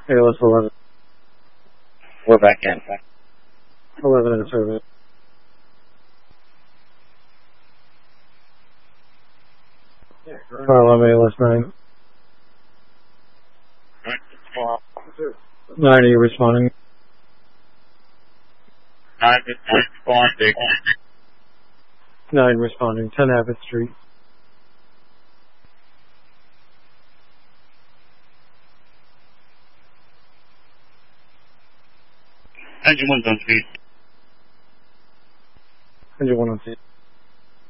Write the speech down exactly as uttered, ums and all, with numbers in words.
A L S eleven. We're back in. eleven in service. Harlem, A L S nine. nine, are you responding? nine responding. nine responding. ten Abbott Street. Engine one's on speed. Engine one on speed.